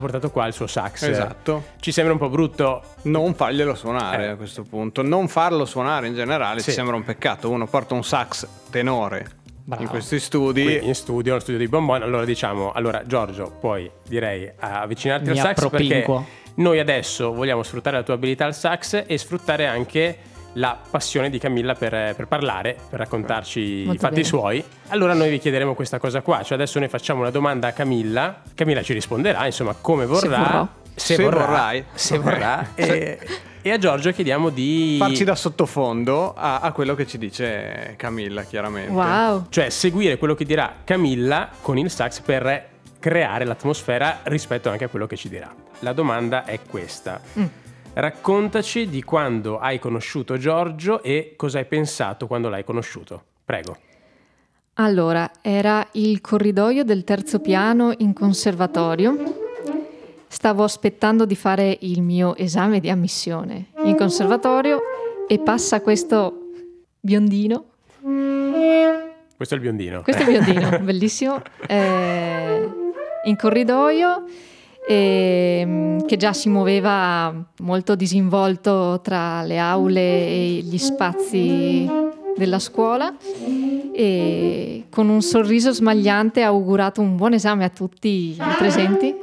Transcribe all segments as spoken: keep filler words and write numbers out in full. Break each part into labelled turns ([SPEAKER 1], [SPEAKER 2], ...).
[SPEAKER 1] portato qua il suo sax.
[SPEAKER 2] Esatto.
[SPEAKER 1] Ci sembra un po' brutto
[SPEAKER 2] non farglielo suonare, eh. a questo punto. Non farlo suonare in generale sì. Ci sembra un peccato. Uno porta un sax tenore Bravo. in questi studi.
[SPEAKER 1] Qui in studio, nello studio di Bonbon. Allora diciamo, allora Giorgio, puoi direi avvicinarti
[SPEAKER 3] Mi
[SPEAKER 1] al sax
[SPEAKER 3] appropinquo.
[SPEAKER 1] perché noi adesso vogliamo sfruttare la tua abilità al sax e sfruttare anche la passione di Camilla per, per parlare, per raccontarci Molto i fatti bene. suoi. Allora noi vi chiederemo questa cosa qua, cioè adesso noi facciamo una domanda a Camilla, Camilla ci risponderà insomma come vorrà,
[SPEAKER 2] se,
[SPEAKER 1] se,
[SPEAKER 2] se
[SPEAKER 1] vorrà,
[SPEAKER 2] vorrai
[SPEAKER 1] se vorrà e, e a Giorgio chiediamo di
[SPEAKER 2] farci da sottofondo a, a quello che ci dice Camilla, chiaramente.
[SPEAKER 4] Wow.
[SPEAKER 1] Cioè seguire quello che dirà Camilla con il sax per creare l'atmosfera rispetto anche a quello che ci dirà. La domanda è questa. Mm. Raccontaci di quando hai conosciuto Giorgio e cosa hai pensato quando l'hai conosciuto. Prego.
[SPEAKER 4] Allora, era il corridoio del terzo piano in conservatorio. Stavo aspettando di fare il mio esame di ammissione in conservatorio e passa questo biondino.
[SPEAKER 1] Questo è il biondino.
[SPEAKER 4] Questo è il biondino, bellissimo. Eh, in corridoio. E, che già si muoveva molto disinvolto tra le aule e gli spazi della scuola e con un sorriso smagliante ha augurato un buon esame a tutti i presenti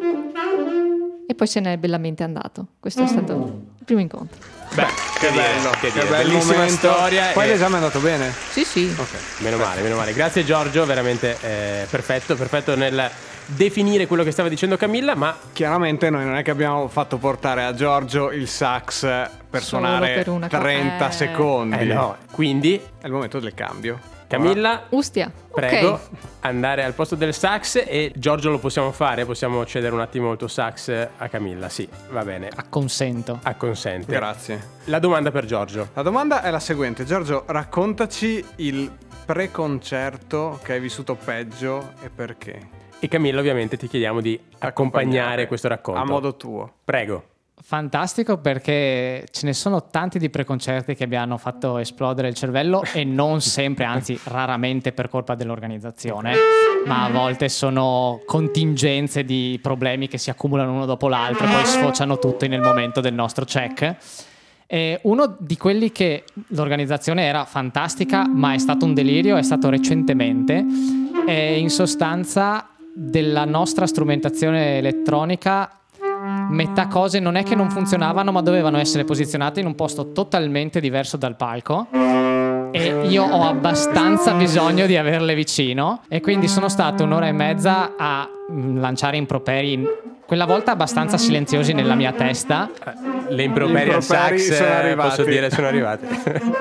[SPEAKER 4] e poi se ne è bellamente andato. Questo è stato il primo incontro.
[SPEAKER 1] Beh, che, che bello, che, che bellissima storia.
[SPEAKER 2] Poi
[SPEAKER 1] e...
[SPEAKER 2] l'esame è andato bene?
[SPEAKER 4] Sì, sì.
[SPEAKER 1] Okay. Meno male, meno male. Grazie Giorgio, veramente eh, perfetto, perfetto nel definire quello che stava dicendo Camilla, ma
[SPEAKER 2] chiaramente noi non è che abbiamo fatto portare a Giorgio il sax per
[SPEAKER 4] Solo
[SPEAKER 2] suonare
[SPEAKER 4] per una
[SPEAKER 2] trenta
[SPEAKER 4] eh...
[SPEAKER 2] secondi.
[SPEAKER 1] Eh no, quindi
[SPEAKER 2] è il momento del cambio.
[SPEAKER 1] Camilla,
[SPEAKER 4] Ustia,
[SPEAKER 1] prego,
[SPEAKER 4] okay.
[SPEAKER 1] andare al posto del sax e Giorgio lo possiamo fare? Possiamo cedere un attimo il tuo sax a Camilla? Sì, va bene.
[SPEAKER 3] Acconsento.
[SPEAKER 1] Acconsente.
[SPEAKER 2] Grazie.
[SPEAKER 1] La domanda per Giorgio.
[SPEAKER 2] La domanda è la seguente. Giorgio, raccontaci il pre-concerto che hai vissuto peggio e perché.
[SPEAKER 1] E Camilla ovviamente ti chiediamo di accompagnare, accompagnare questo racconto.
[SPEAKER 2] A modo tuo.
[SPEAKER 1] Prego.
[SPEAKER 3] Fantastico, perché ce ne sono tanti di preconcerti che abbiano fatto esplodere il cervello e non sempre, anzi raramente per colpa dell'organizzazione, ma a volte sono contingenze di problemi che si accumulano uno dopo l'altro e poi sfociano tutti nel momento del nostro check. E uno di quelli che l'organizzazione era fantastica ma è stato un delirio è stato recentemente, e in sostanza della nostra strumentazione elettronica metà cose non è che non funzionavano, ma dovevano essere posizionate in un posto totalmente diverso dal palco e io ho abbastanza bisogno di averle vicino e quindi sono stato un'ora e mezza a lanciare improperi, quella volta abbastanza silenziosi nella mia testa.
[SPEAKER 1] Le improperi al sax
[SPEAKER 2] sono arrivati.
[SPEAKER 1] Posso dire sono arrivate.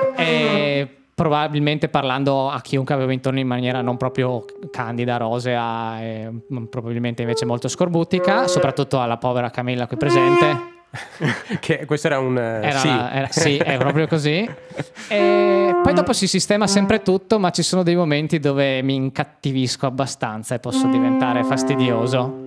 [SPEAKER 3] E probabilmente parlando a chiunque avevo intorno in maniera non proprio candida, rosea e probabilmente invece molto scorbutica, soprattutto alla povera Camilla qui presente.
[SPEAKER 1] Che questo era un
[SPEAKER 3] era,
[SPEAKER 1] sì.
[SPEAKER 3] Era, sì, è proprio così. E poi dopo si sistema sempre tutto, ma ci sono dei momenti dove mi incattivisco abbastanza e posso diventare fastidioso.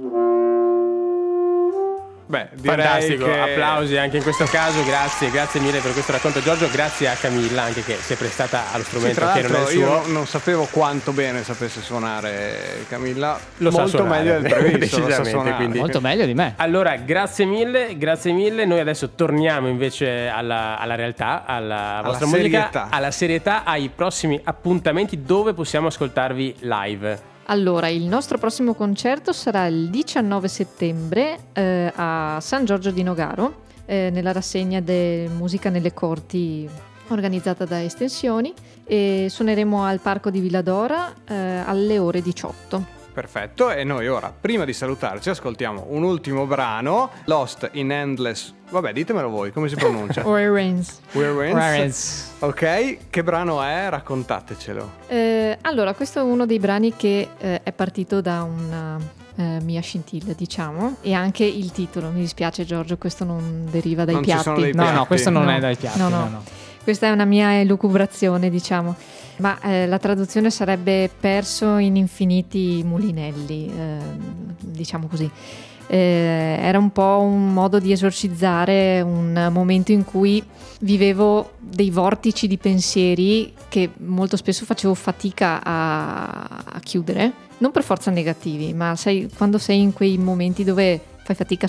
[SPEAKER 2] Beh, direi
[SPEAKER 1] fantastico,
[SPEAKER 2] che...
[SPEAKER 1] applausi anche in questo caso, grazie, grazie mille per questo racconto Giorgio, grazie a Camilla anche che si è prestata allo strumento
[SPEAKER 2] sì,
[SPEAKER 1] che non è il suo.
[SPEAKER 2] Io non sapevo quanto bene sapesse suonare Camilla,
[SPEAKER 1] lo
[SPEAKER 2] molto
[SPEAKER 1] sa suonare,
[SPEAKER 2] meglio del previsto,
[SPEAKER 1] decisamente,
[SPEAKER 2] lo sa
[SPEAKER 1] quindi.
[SPEAKER 3] Molto meglio di me.
[SPEAKER 1] Allora, grazie mille, grazie mille, noi adesso torniamo invece alla, alla realtà, alla, alla vostra musica,
[SPEAKER 2] serietà. alla
[SPEAKER 1] serietà, ai prossimi appuntamenti dove possiamo ascoltarvi live.
[SPEAKER 4] Allora, il nostro prossimo concerto sarà il diciannove settembre eh, a San Giorgio di Nogaro, eh, nella rassegna de Musica nelle Corti organizzata da Estensioni, e suoneremo al Parco di Villadora eh, alle ore diciotto.
[SPEAKER 2] Perfetto, e noi ora, prima di salutarci, ascoltiamo un ultimo brano, Lost in Endless. Vabbè, ditemelo voi, come si pronuncia?
[SPEAKER 4] Where Rains.
[SPEAKER 2] Where Rains.
[SPEAKER 3] Where Rains.
[SPEAKER 2] Ok, che brano è? Raccontatecelo.
[SPEAKER 4] Eh, allora, questo è uno dei brani che eh, è partito da una eh, mia scintilla, diciamo, e anche il titolo. Mi dispiace Giorgio, questo non deriva dai
[SPEAKER 2] non
[SPEAKER 4] piatti.
[SPEAKER 2] Ci sono dei
[SPEAKER 3] no,
[SPEAKER 2] piatti.
[SPEAKER 3] no, questo non
[SPEAKER 4] No,
[SPEAKER 3] è dai piatti.
[SPEAKER 4] no, no.
[SPEAKER 3] no, no.
[SPEAKER 4] Questa è una mia elucubrazione, diciamo, ma eh, la traduzione sarebbe perso in infiniti mulinelli, eh, diciamo così. Eh, era un po' un modo di esorcizzare un momento in cui vivevo dei vortici di pensieri che molto spesso facevo fatica a, a chiudere, non per forza negativi, ma sai, quando sei in quei momenti dove fai fatica